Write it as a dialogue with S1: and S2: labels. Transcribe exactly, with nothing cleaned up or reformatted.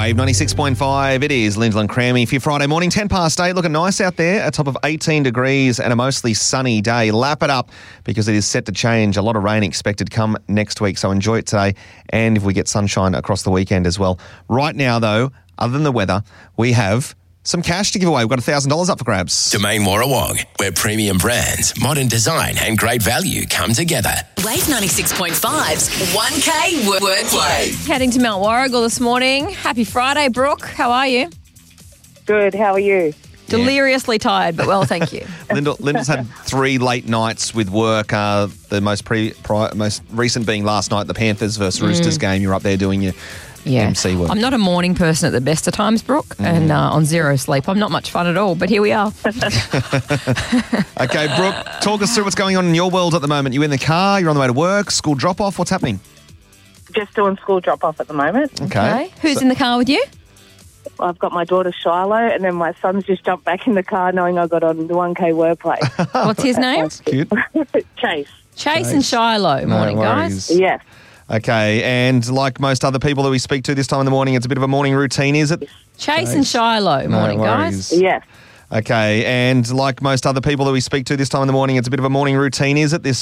S1: Wave ninety-six point five. It is Lyndall and Crammy for your Friday morning, ten past eight. Looking nice out there, a top of eighteen degrees and a mostly sunny day. Lap it up because it is set to change. A lot of rain expected come next week, so enjoy it today and if we get sunshine across the weekend as well. Right now, though, other than the weather, we have some cash to give away. We've got one thousand dollars up for grabs.
S2: Domain Warrawong, where premium brands, modern design and great value come together.
S3: Wave ninety-six point five's one K Wordplay.
S4: Heading to Mount Warrigal this morning. Happy Friday, Brooke. How are you?
S5: Good, how are you?
S4: Deliriously tired, but well, thank you.
S1: Lyndall, Lyndall's had three late nights with work. Uh, the most pre, pri, most recent being last night, the Panthers versus Roosters game. You're up there doing your
S4: Yeah.
S1: M C work.
S4: I'm not a morning person at the best of times, Brooke, mm. and uh, on zero sleep. I'm not much fun at all, but here we are.
S1: Okay, Brooke, talk us through what's going on in your world at the moment. You in the car? You're on the way to work? School drop-off? What's happening?
S5: Just doing school drop-off at the moment.
S1: Okay.
S4: Okay. Who's
S1: So-
S4: in the car with you?
S5: I've got my daughter Shiloh, and then my son's just jumped back in the car knowing I got on the one K Wordplay.
S4: What's his name?
S1: Cute.
S5: Chase.
S4: Chase and Shiloh. Morning,
S1: No
S4: guys.
S1: worries.
S5: Yes.
S1: Okay, and like most other people that we speak to this time in the morning, it's a bit of a morning routine, is it?
S4: Chase and Shiloh. Morning, guys.
S1: worries.
S5: Yes.
S1: Okay, and like most other people that we speak to this time in the morning, it's a bit of a morning routine, is it? This